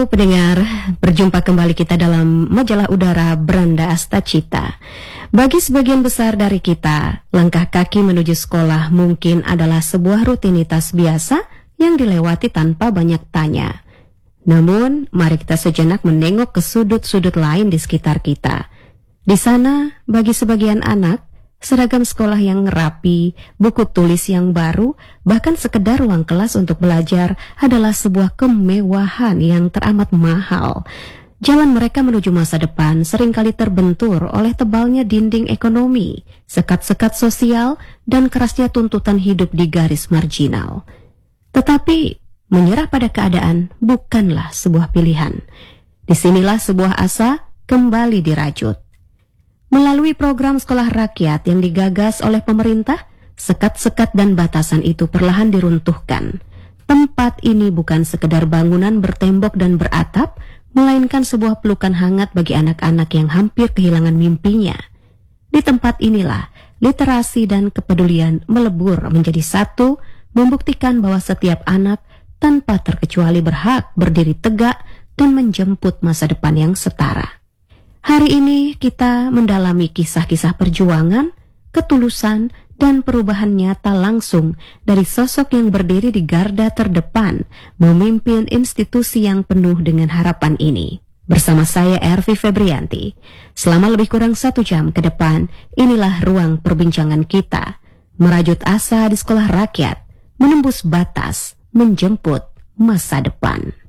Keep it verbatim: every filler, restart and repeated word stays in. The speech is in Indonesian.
Halo pendengar, berjumpa kembali kita dalam majalah udara Beranda Astacita. Bagi sebagian besar dari kita, langkah kaki menuju sekolah mungkin adalah sebuah rutinitas biasa yang dilewati tanpa banyak tanya. Namun, mari kita sejenak menengok ke sudut-sudut lain di sekitar kita. Di sana, bagi sebagian anak, seragam sekolah yang rapi, buku tulis yang baru, bahkan sekedar ruang kelas untuk belajar adalah sebuah kemewahan yang teramat mahal. Jalan mereka menuju masa depan seringkali terbentur oleh tebalnya dinding ekonomi, sekat-sekat sosial, dan kerasnya tuntutan hidup di garis marginal. Tetapi, menyerah pada keadaan bukanlah sebuah pilihan. Disinilah sebuah asa kembali dirajut. Melalui program sekolah rakyat yang digagas oleh pemerintah, sekat-sekat dan batasan itu perlahan diruntuhkan. Tempat ini bukan sekedar bangunan bertembok dan beratap, melainkan sebuah pelukan hangat bagi anak-anak yang hampir kehilangan mimpinya. Di tempat inilah, literasi dan kepedulian melebur menjadi satu, membuktikan bahwa setiap anak tanpa terkecuali berhak berdiri tegak dan menjemput masa depan yang setara. Hari ini kita mendalami kisah-kisah perjuangan, ketulusan, dan perubahan nyata langsung dari sosok yang berdiri di garda terdepan memimpin institusi yang penuh dengan harapan ini. Bersama saya Ervi Febrianti, selama lebih kurang satu jam ke depan, inilah ruang perbincangan kita. Merajut asa di sekolah rakyat, menembus batas, menjemput masa depan.